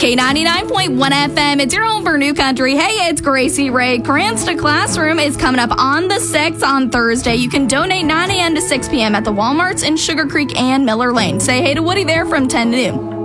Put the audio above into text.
K99.1 FM. It's your home for New Country. Hey, it's Gracie Ray. Cranston Classroom is coming up on the 6th on Thursday. You can donate 9 a.m. to 6 p.m. at the Walmarts in Sugar Creek and Miller Lane. Say hey to Woody there from 10 to noon.